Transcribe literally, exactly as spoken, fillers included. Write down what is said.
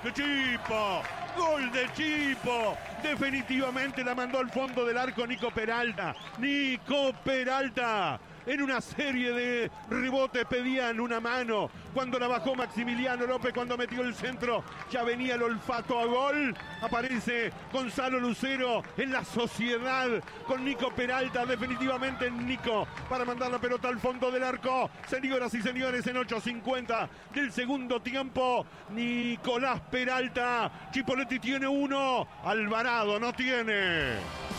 ¡De Chipo! ¡Gol de Chipo! Definitivamente la mandó al fondo del arco Nico Peralta. ¡Nico Peralta! En una serie de rebotes pedían una mano. Cuando la bajó Maximiliano López, cuando metió el centro, ya venía el olfato a gol. Aparece Gonzalo Lucero en la sociedad con Nico Peralta. Definitivamente Nico para mandar la pelota al fondo del arco. Señoras y señores, en ocho cincuenta del segundo tiempo, Nicolás Peralta. Chipoletti tiene uno, Alvarado no tiene.